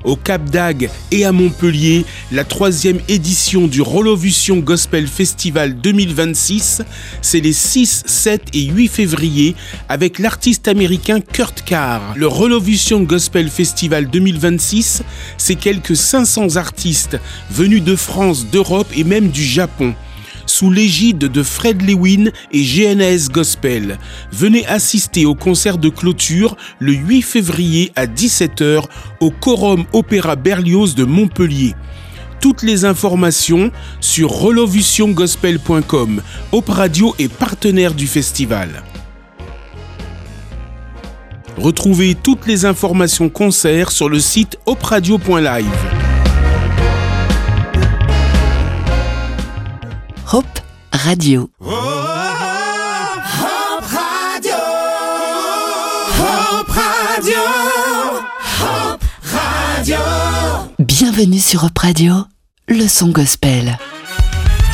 au Cap d'Agde et à Montpellier, la 3e édition du Rolovution Gospel Festival 2026. C'est les 6, 7 et 8 février avec l'artiste américain Kurt Carr. Le Rolovution Gospel Festival 2026, c'est quelques 500 artistes venus de France, d'Europe et même du Japon. Sous l'égide de Fred Lewin et GNS Gospel. Venez assister au concert de clôture le 8 février à 17h au Quorum Opéra Berlioz de Montpellier. Toutes les informations sur rolovutiongospel.com. Hope Radio est partenaire du festival. Retrouvez toutes les informations concerts sur le site hoperadio.live. Hope Radio. Hope Radio. Hope Radio. Hope Radio. Bienvenue sur Hope Radio, le son gospel.